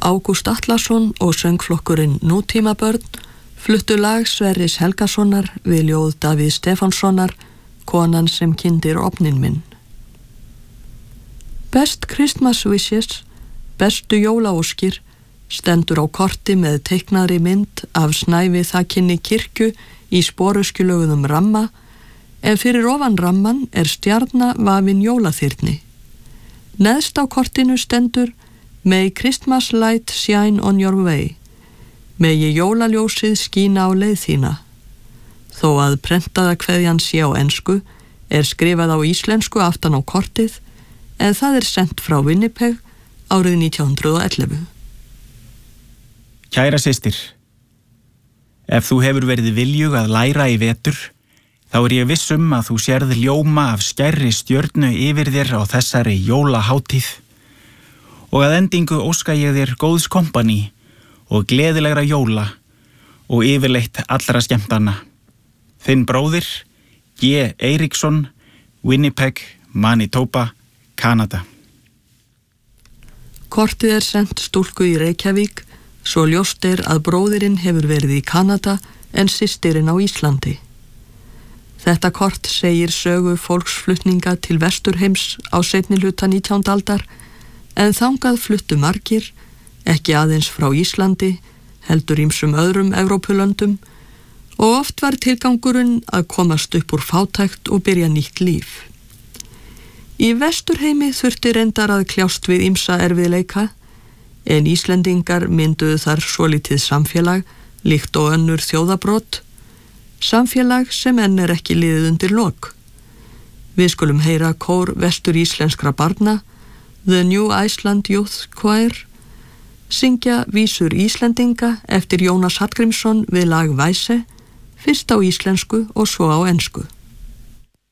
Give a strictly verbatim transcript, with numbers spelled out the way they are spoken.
Ágúst Atlason og söngflokkurinn Nútímabörn fluttu lag Sverris Helgasonar við ljóð Davíð Stefánssonar, Konan sem kyndir ofnin minn. Best Christmas wishes, bestu jólaóskir, stendur á korti með teiknaðri mynd af snævi þakinni kirkju í sporuskjulöguðum ramma, en fyrir ofan ramman er stjarna vafin jólaþyrni. Neðst á kortinu stendur May Christmas light shine on your way. Megi jólaljósið skína á leið þína. Þó að prentaða kveðjan sé á ensku er skrifað á íslensku aftan á kortið, en það er sent frá Winnipeg árið nítján hundruð og ellefu. Kæra systir, ef þú hefur verið viljug að læra í vetur, þá er ég viss um að þú sérð ljóma af skærri stjörnu yfir þér á þessari jólahátíð og að endingu óska ég þér góðs kompani og gleðilegra jóla og yfirleitt allra skemmtana. Þinn bróðir, G. Eiríksson, Winnipeg, Manitoba, Kanada. Kortið er sent stúlku í Reykjavík, svo ljóst er að bróðirinn hefur verið í Kanada en systirinn á Íslandi. Þetta kort segir sögu fólksflutninga til vesturheims á seinni hluta nítjándu aldar, en þangað fluttu margir, ekki aðeins frá Íslandi, heldur ýmsum öðrum Evrópulöndum, og oft var tilgangurinn að komast upp úr fátækt og byrja nýtt líf. Í vesturheimi þurfti reyndar að kljást við ýmsa erfiðleika, en Íslendingar mynduðu þar svolítið samfélag, líkt og önnur þjóðabrot, samfélag sem enn er ekki liðið undir lok. Við skulum heyra kór vestur íslenskra barna, The New Iceland Youth Choir, syngja vísur Íslendinga eftir Jónas Hallgrímsson við lag Væse, fyrst á íslensku og svo á ensku.